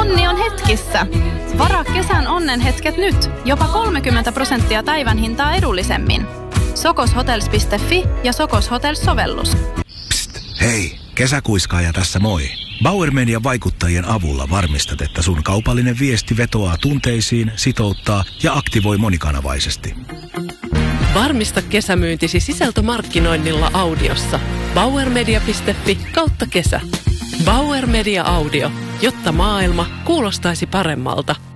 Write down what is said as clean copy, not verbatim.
Onni on hetkissä. Varaa kesän onnenhetket nyt. Jopa 30% päivän hintaa edullisemmin. Sokoshotels.fi ja Sokos Hotels-sovellus. Psst, hei, kesäkuiskaaja tässä moi. Bauer Median vaikuttajien avulla varmistat, että sun kaupallinen viesti vetoaa tunteisiin, sitouttaa ja aktivoi monikanavaisesti. Varmista kesämyyntisi sisältömarkkinoinnilla audiossa. bauermedia.fi/kesä. Bauer Media Audio, jotta maailma kuulostaisi paremmalta.